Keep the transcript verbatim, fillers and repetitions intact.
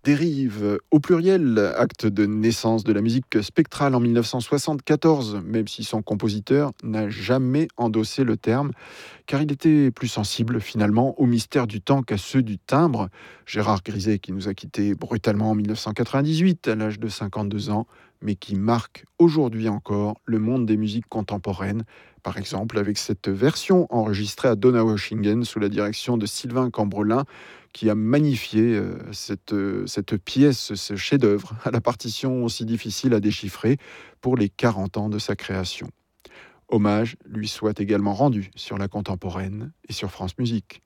Dérive, au pluriel, acte de naissance de la musique spectrale en mille neuf cent soixante-quatorze, même si son compositeur n'a jamais endossé le terme, car il était plus sensible finalement aux mystères du temps qu'à ceux du timbre. Gérard Griset, qui nous a quittés brutalement en mille neuf cent quatre-vingt-dix-huit à l'âge de cinquante-deux ans, mais qui marque aujourd'hui encore le monde des musiques contemporaines, par exemple avec cette version enregistrée à Donaueschingen sous la direction de Sylvain Cambrelin, qui a magnifié euh, cette, euh, cette pièce, ce chef-d'œuvre, à la partition aussi difficile à déchiffrer pour les quarante ans de sa création. Hommage lui soit également rendu sur la contemporaine et sur France Musique.